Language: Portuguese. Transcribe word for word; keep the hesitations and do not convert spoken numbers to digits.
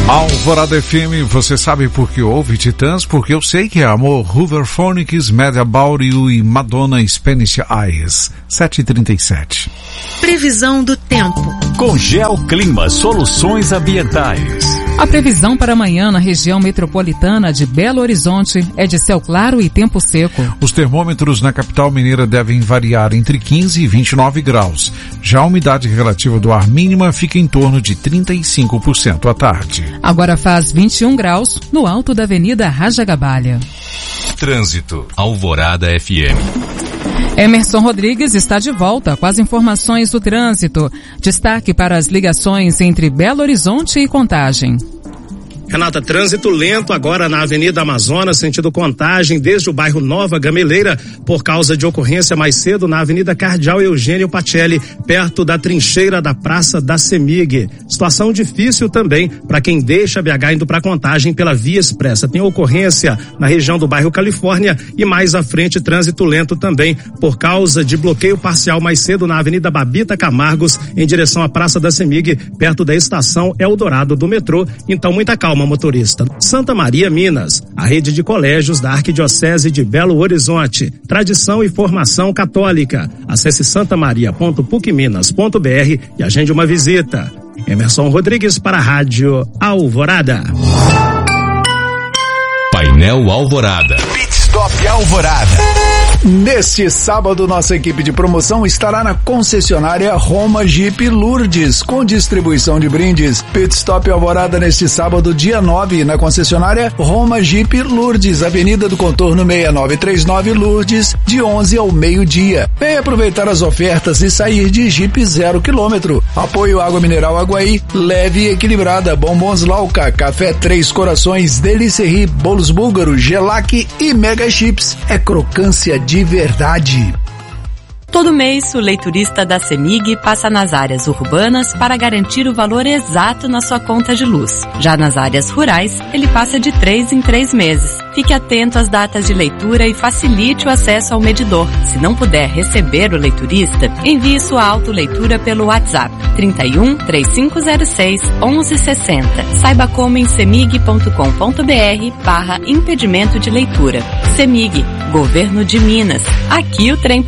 Alvorada F M, você sabe por que ouve Titãs? Porque eu sei que é amor. Hooverphonics, Mad About You e Madonna Spanish Eyes. sete e trinta e sete. Previsão do tempo. Com Geoclima Soluções Ambientais. A previsão para amanhã na região metropolitana de Belo Horizonte é de céu claro e tempo seco. Os termômetros na capital mineira devem variar entre quinze e vinte e nove graus. Já a umidade relativa do ar mínima fica em torno de trinta e cinco por cento à tarde. Agora faz vinte e um graus no alto da Avenida Rajagabalha. Trânsito. Alvorada F M. Emerson Rodrigues está de volta com as informações do trânsito. Destaque para as ligações entre Belo Horizonte e Contagem. Renata, trânsito lento agora na Avenida Amazonas, sentido Contagem, desde o bairro Nova Gameleira, por causa de ocorrência mais cedo na Avenida Cardeal Eugênio Pacelli, perto da trincheira da Praça da Semig. Situação difícil também para quem deixa B H indo para Contagem pela Via Expressa. Tem ocorrência na região do bairro Califórnia e mais à frente trânsito lento também por causa de bloqueio parcial mais cedo na Avenida Babita Camargos, em direção à Praça da Semig, perto da estação Eldorado do metrô. Então muita calma, motorista. Santa Maria, Minas, a rede de colégios da Arquidiocese de Belo Horizonte. Tradição e formação católica. Acesse santamaria ponto puc minas ponto b r e agende uma visita. Emerson Rodrigues para a Rádio Alvorada. Painel Alvorada. Pit Stop Alvorada. Neste sábado, nossa equipe de promoção estará na concessionária Roma Jeep Lourdes, com distribuição de brindes. Pit Stop Alvorada neste sábado, dia nove, na concessionária Roma Jeep Lourdes, Avenida do Contorno seis nove três nove Lourdes, de onze ao meio-dia. Venha aproveitar as ofertas e sair de Jeep zero quilômetro. Apoio Água Mineral Aguaí, leve e equilibrada, bombons Lauca, Café Três Corações, Delicerie, bolos búlgaro, Gelac e Mega Chips. É crocância de verdade. Todo mês, o leiturista da CEMIG passa nas áreas urbanas para garantir o valor exato na sua conta de luz. Já nas áreas rurais, ele passa de três em três meses. Fique atento às datas de leitura e facilite o acesso ao medidor. Se não puder receber o leiturista, envie sua autoleitura pelo WhatsApp trinta e um, três cinco zero seis, onze sessenta. Saiba como em cemig ponto com ponto br barra impedimento de leitura. CEMIG, Governo de Minas. Aqui o trem